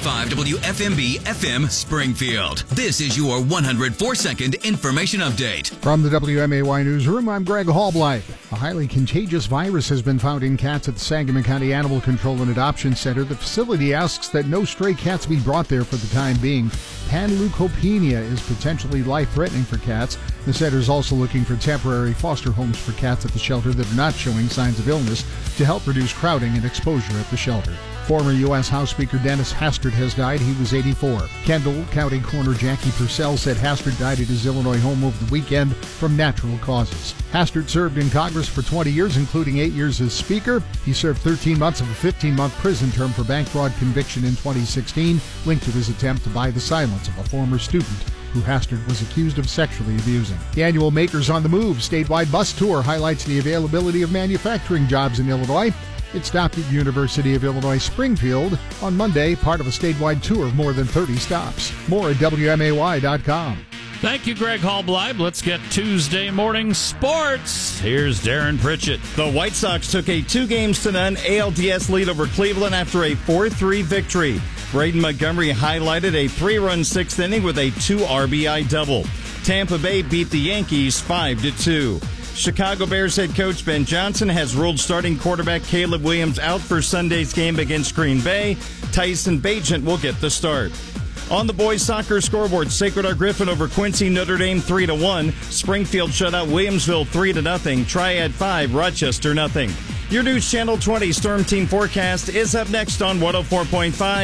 104.5 WFMB FM Springfield. This is your 104-second information update. From the WMAY Newsroom, I'm Greg Hallbleith. A highly contagious virus has been found in cats at the Sangamon County Animal Control and Adoption Center. The facility asks that no stray cats be brought there for the time being. Panleukopenia is potentially life-threatening for cats. The center is also looking for temporary foster homes for cats at the shelter that are not showing signs of illness to help reduce crowding and exposure at the shelter. Former U.S. House Speaker Dennis Hastert has died. He was 84. Kendall County Coroner Jackie Purcell said Hastert died at his Illinois home over the weekend from natural causes. Hastert served in Congress for 20 years, including 8 years as Speaker. He served 13 months of a 15-month prison term for bank fraud conviction in 2016, linked to his attempt to buy the silence of a former student who Hastert was accused of sexually abusing. The annual Makers on the Move statewide bus tour highlights the availability of manufacturing jobs in Illinois. It stopped at University of Illinois Springfield on Monday, part of a statewide tour of more than 30 stops. More at WMAY.com. Thank you, Greg Hallbleib. Let's get Tuesday morning sports. Here's Darren Pritchett. The White Sox took a 2-0 ALDS lead over Cleveland after a 4-3 victory. Braden Montgomery highlighted a 3-run sixth inning with a 2 RBI double. Tampa Bay beat the Yankees 5-2. Chicago Bears head coach Ben Johnson has ruled starting quarterback Caleb Williams out for Sunday's game against Green Bay. Tyson Bagent will get the start. On the boys soccer scoreboard, Sacred Heart Griffin over Quincy Notre Dame 3-1. Springfield shut out Williamsville 3-0. Triad 5, Rochester 0. Your News Channel 20 Storm Team forecast is up next on 104.5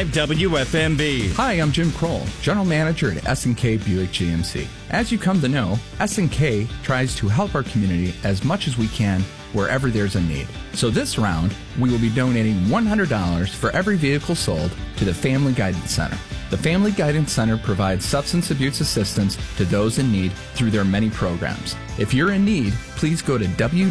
WFMB. Hi, I'm Jim Kroll, General Manager at S&K Buick GMC. As you come to know, S&K tries to help our community as much as we can wherever there's a need. So this round, we will be donating $100 for every vehicle sold to the Family Guidance Center. The Family Guidance Center provides substance abuse assistance to those in need through their many programs. If you're in need, please go to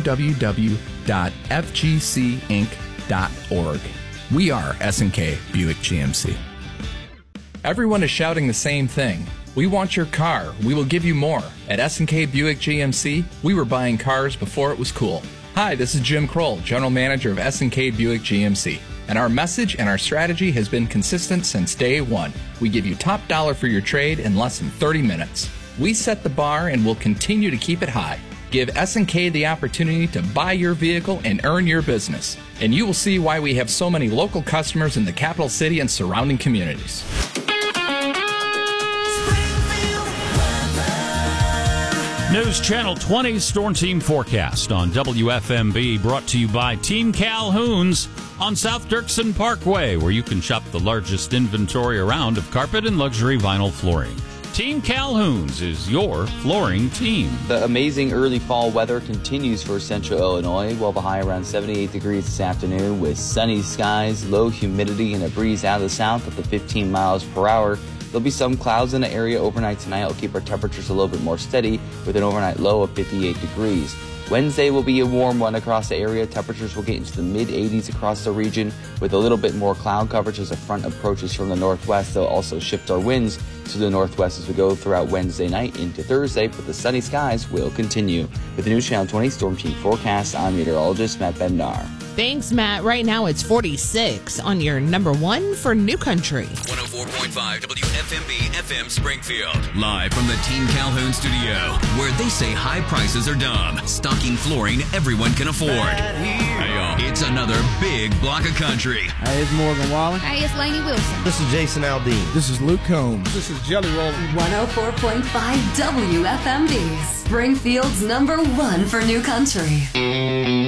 www.fgcinc.org. We are S&K Buick GMC. Everyone is shouting the same thing. We want your car. We will give you more. At S&K Buick GMC, we were buying cars before it was cool. Hi, this is Jim Kroll, General Manager of S&K Buick GMC. And our message and our strategy has been consistent since day one. We give you top dollar for your trade in less than 30 minutes. We set the bar and will continue to keep it high. Give S&K the opportunity to buy your vehicle and earn your business. And you will see why we have so many local customers in the capital city and surrounding communities. News Channel 20 Storm Team forecast on WFMB, brought to you by Team Calhoun's on South Dirksen Parkway, where you can shop the largest inventory around of carpet and luxury vinyl flooring. Team Calhoun's is your flooring team. The amazing early fall weather continues for central Illinois. We'll have a high around 78 degrees this afternoon with sunny skies, low humidity, and a breeze out of the south up to 15 miles per hour. There'll be some clouds in the area overnight tonight. It'll keep our temperatures a little bit more steady with an overnight low of 58 degrees. Wednesday will be a warm one across the area. Temperatures will get into the mid-80s across the region with a little bit more cloud coverage as the front approaches from the northwest. They'll also shift our winds to the northwest as we go throughout Wednesday night into Thursday, but the sunny skies will continue. With the News Channel 20 Storm Team forecast, I'm meteorologist Matt Bednar. Thanks, Matt. Right now it's 46 on your number one for New Country. 104.5 WFMB FM Springfield. Live from the Team Calhoun studio, where they say high prices are dumb. Stocking flooring everyone can afford. Hey, y'all. It's another big block of country. Hey, it's Morgan Wallen. Hey, it's Lainey Wilson. This is Jason Aldean. This is Luke Combs. This is Jelly Roll. 104.5 WFMB. Springfield's number one for New Country.